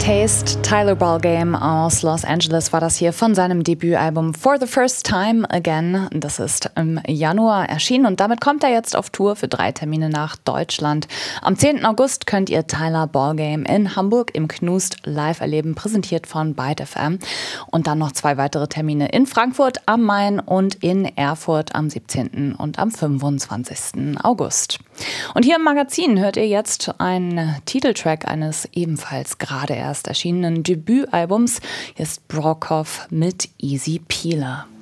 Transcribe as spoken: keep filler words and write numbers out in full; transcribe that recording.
Taste, Tyler Ballgame aus Los Angeles war das hier von seinem Debütalbum For the First Time Again. Das ist im Januar erschienen und damit kommt er jetzt auf Tour für drei Termine nach Deutschland. Am zehnten August könnt ihr Tyler Ballgame in Hamburg im Knust live erleben, präsentiert von Byte F M. Und dann noch zwei weitere Termine in Frankfurt am Main und in Erfurt am siebzehnten und am fünfundzwanzigsten August. Und hier im Magazin hört ihr jetzt einen Titeltrack eines ebenfalls gerade erst erschienenen Debütalbums. Hier ist Brockhoff mit Easy Peeler.